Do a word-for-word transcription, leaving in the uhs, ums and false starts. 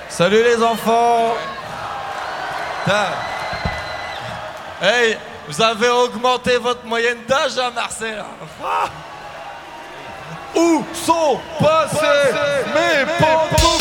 Salut les enfants. Putain. Hey, vous avez augmenté votre moyenne d'âge à Marseille. Ah. Où sont passés mes pompons?